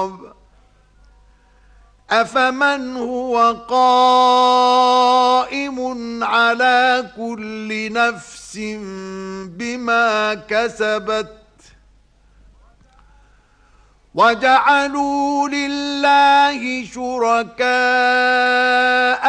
العقاب أفمن هو قائم على كل نفس بما كسبت وجعلوا لله شركاء